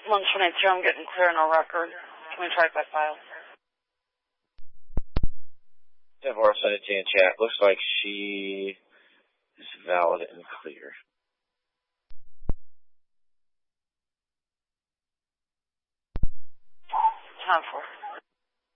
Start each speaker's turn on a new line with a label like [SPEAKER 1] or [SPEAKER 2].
[SPEAKER 1] 122, I'm getting clear on our record. Can we track that file?
[SPEAKER 2] Deborah sent it to you in chat. Looks like she is valid and clear.
[SPEAKER 1] Time for it.